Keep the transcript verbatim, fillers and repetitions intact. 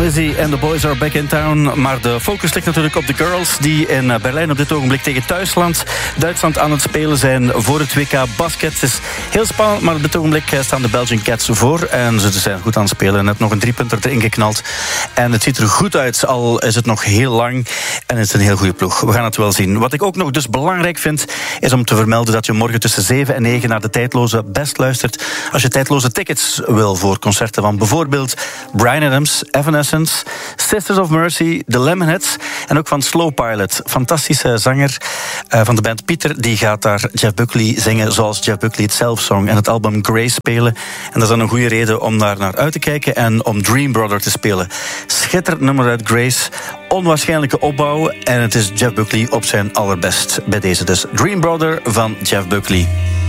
Lizzy and the boys are back in town. Maar de focus ligt natuurlijk op de girls die in Berlijn op dit ogenblik tegen thuisland Duitsland aan het spelen zijn voor het W K basket. Het is heel spannend, maar op dit ogenblik staan de Belgian Cats voor. En ze zijn goed aan het spelen. Net nog een driepunter erin geknald. En het ziet er goed uit, al is het nog heel lang. En het is een heel goede ploeg. We gaan het wel zien. Wat ik ook nog dus belangrijk vind, is om te vermelden dat je morgen tussen zeven en negen naar de Tijdloze Best luistert. Als je tijdloze tickets wil voor concerten van bijvoorbeeld Bryan Adams, Evanescence, Sisters of Mercy, The Lemonheads en ook van Slow Pilot. Fantastische zanger uh, van de band Pieter, die gaat daar Jeff Buckley zingen zoals Jeff Buckley het zelf zong en het album Grace spelen. En dat is dan een goede reden om daar naar uit te kijken en om Dream Brother te spelen. Schitterend nummer uit Grace, onwaarschijnlijke opbouw en het is Jeff Buckley op zijn allerbest bij deze. Dus Dream Brother van Jeff Buckley.